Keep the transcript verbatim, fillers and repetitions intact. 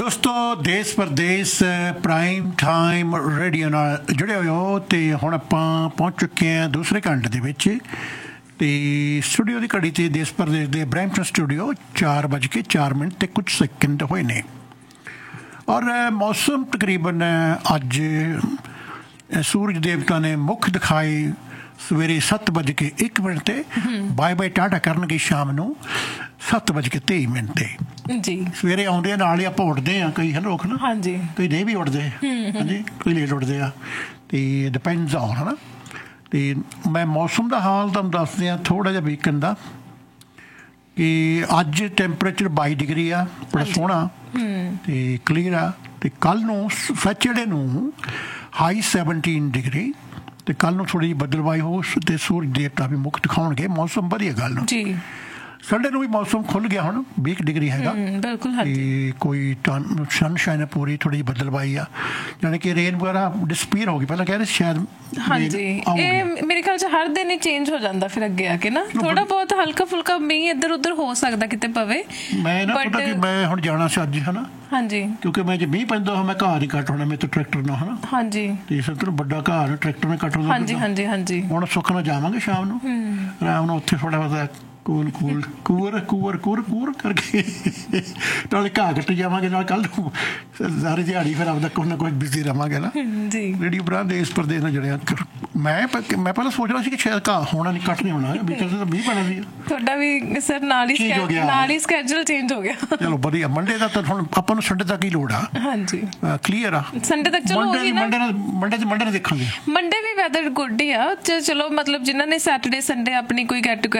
ਦੋਸਤੋ ਦੇਸ਼ Pradesh prime time radio ਨਾਲ ਜੁੜੇ ਹੋਏ ਹੋ ਅਤੇ ਹੁਣ ਆਪਾਂ ਪਹੁੰਚ ਚੁੱਕੇ ਹਾਂ ਦੂਸਰੇ ਘੰਟੇ ਦੇ ਵਿੱਚ ਅਤੇ ਸਟੂਡੀਓ ਦੀ ਘੜੀ 'ਤੇ ਦੇਸ਼ ਪ੍ਰਦੇਸ਼ ਦੇ ਬਰੈਂਪਟਨ ਸਟੂਡੀਓ ਚਾਰ ਵੱਜ ਕੇ ਚਾਰ ਮਿੰਟ ਅਤੇ ਕੁਝ ਸੈਕਿੰਡ ਹੋਏ ਨੇ ਔਰ ਮੌਸਮ ਤਕਰੀਬਨ ਅੱਜ ਸੂਰਜ ਦੇਵਤਾ ਨੇ ਮੁੱਖ ਦਿਖਾਏ ਸਵੇਰੇ ਸੱਤ ਵੱਜ ਕੇ ਇੱਕ ਮਿੰਟ 'ਤੇ ਬਾਏ ਬਾਏ ਟਾਟਾ ਕਰਨਗੇ ਸ਼ਾਮ ਨੂੰ ਸੱਤ ਵੱਜ ਕੇ ਤੇਈ ਮਿੰਟ 'ਤੇ ਜੀ ਸਵੇਰੇ ਆਉਂਦੇ ਆ ਨਾਲ ਹੀ ਆਪਾਂ ਉੱਠਦੇ ਹਾਂ ਕਈ ਹਨ ਲੋਕ ਨਾ ਹਾਂਜੀ ਕਈ ਨਹੀਂ ਵੀ ਉੱਠਦੇ ਹਾਂਜੀ ਕਈ ਲੇਟ ਉੱਠਦੇ ਆ ਅਤੇ ਡਿਪੈਂਡਸ ਔਨ ਹੈ ਨਾ ਅਤੇ ਮੈਂ ਮੌਸਮ ਦਾ ਹਾਲ ਤੁਹਾਨੂੰ ਦੱਸਦੇ ਹਾਂ ਥੋੜ੍ਹਾ ਜਿਹਾ ਵੀਕੈਂਡ ਦਾ ਕਿ ਅੱਜ ਟੈਂਪਰੇਚਰ ਬਾਈ ਡਿਗਰੀ ਆ ਬੜਾ ਸੋਹਣਾ ਅਤੇ ਕਲੀਅਰ ਆ ਅਤੇ ਕੱਲ੍ਹ ਨੂੰ ਸੈਚਰਡੇ ਨੂੰ ਹਾਈ ਸੈਵਨਟੀਨ ਡਿਗਰੀ ਅਤੇ ਕੱਲ੍ਹ ਨੂੰ ਥੋੜ੍ਹੀ ਜਿਹੀ ਬੱਦਲਵਾਈ ਹੋ ਅਤੇ ਸੂਰਜ ਦੇਵਤਾ ਵੀ ਮੁੱਖ ਦਿਖਾਉਣਗੇ ਮੌਸਮ ਵਧੀਆ ਗੱਲ ਨੂੰ ਜੀ ਸੰਡੇ ਨੂੰ ਵੀ ਮੌਸਮ ਖੁੱਲ੍ਹ ਗਿਆ ਹੁਣ ਵੀਹ ਡਿਗਰੀ ਹੈਗਾ ਬਿਲਕੁਲ ਅਤੇ ਕੋਈ ਸਨਸ਼ਾਈਨ ਪੂਰੀ ਥੋੜ੍ਹੀ ਜਿਹੀ ਬੱਦਲਵਾਈ ਆ ਜਾਣੀ ਕਿ ਰੇਨ ਵਗੈਰਾ ਡਿਸਪੀਅਰ ਹੋ ਗਈ ਪਹਿਲਾਂ ਕਹਿ ਰਹੇ ਸ਼ਾਇਦ ਹਾਂਜੀ ਇਹ ਮੇਰੇ ਖਿਆਲ 'ਚ ਹਰ ਦਿਨ ਹੀ ਚੇਂਜ ਹੋ ਜਾਂਦਾ ਫਿਰ ਅੱਗੇ ਆ ਕੇ ਨਾ ਥੋੜ੍ਹਾ ਬਹੁਤ ਹਲਕਾ ਫੁਲਕਾ ਮੀਂਹ ਇੱਧਰ ਉੱਧਰ ਹੋ ਸਕਦਾ ਕਿਤੇ ਪਵੇ ਮੈਂ ਨਾ ਪਤਾ ਕਿ ਮੈਂ ਹੁਣ ਜਾਣਾ ਸੀ ਅੱਜ ਹੈ ਨਾ ਹਾਂਜੀ ਕਿਉਂਕਿ ਮੈਂ ਜੇ ਮੀਂਹ ਪੈਂਦਾ ਮੈਂ ਘਰ ਹੀ ਕੱਟ ਹੋਣਾ ਮੇਰੇ ਤੋਂ ਟਰੈਕਟਰ ਨਾਲ ਹੈ ਨਾ ਹਾਂਜੀ ਅਤੇ ਸਭ ਤੋਂ ਵੱਡਾ ਘਰ ਟਰੈਕਟਰ ਨਾਲ ਕੱਟ ਹਾਂਜੀ ਹਾਂਜੀ ਹਾਂਜੀ ਹੁਣ ਸੁੱਖ ਨਾਲ ਜਾਵਾਂਗੇ ਸ਼ਾਮ ਨੂੰ ਆਰਾਮ ਨਾਲ ਉੱਥੇ ਥੋੜ੍ਹਾ ਬਹੁਤਾ ਕੂਲ ਕੂਲ ਕੂਰ ਕੂਰ ਕੂਰ ਕੂਰ ਕਰਕੇ ਨਾਲੇ ਘਾਹ ਕੱਟੀ ਜਾਵਾਂਗੇ ਨਾਲ ਕੱਲ੍ਹ ਨੂੰ ਸਾਰੀ ਦਿਹਾੜੀ ਫਿਰ ਆਪਦਾ ਕੁਛ ਨਾ ਕੁਛ ਬਿਜ਼ੀ ਰਹਾਂਗੇ ਨਾ ਜੀ ਰੇਡੀਓ ਬਰਾਂ ਦੇਸ਼ ਪ੍ਰਦੇਸ਼ ਨਾਲ ਜੁੜਿਆ ਮੈਂ ਮੈਂ ਪਹਿਲਾਂ ਸੋਚ ਰਿਹਾ ਸੀ ਕਿ ਸ਼ਾਇਦ ਘਾਹ ਹੋਣਾ ਨਹੀਂ ਕੱਟ ਨਹੀਂ ਹੋਣਾ ਵਿਚਾਰ ਤਾਂ ਮੀਂਹ ਪੈਣਾ ਸੀ ਤੁਹਾਡਾ ਵੀ ਸਰ ਨਾਲ ਹੀ ਨਾਲ ਹੀ ਸਕੈਜੂਲ ਚੇਂਜ ਹੋ ਗਿਆ ਚਲੋ ਵਧੀਆ ਮੰਡੇ ਦਾ ਤਾਂ ਹੁਣ ਆਪਾਂ ਨੂੰ ਸੰਡੇ ਤੱਕ ਹੀ ਲੋੜ ਆ ਹਾਂਜੀ ਕਲੀਅਰ ਆ ਸੰਡੇ ਤੱਕ ਚਲੋ ਮੰਡੇ ਮੰਡੇ ਨਾਲ ਮੰਡੇ 'ਚ ਮੰਡੇ ਨਾਲ ਦੇਖਾਂਗੇ ਮੰਡੇ ਵੀ ਵੈਦਰ ਗੁੱਡ ਹੀ ਆ ਚਲੋ ਮਤਲਬ ਜਿਨ੍ਹਾਂ ਨੇ ਸੈਟਰਡੇ ਸੰਡੇ ਆਪਣੀ ਕੋਈ ਗੈਟ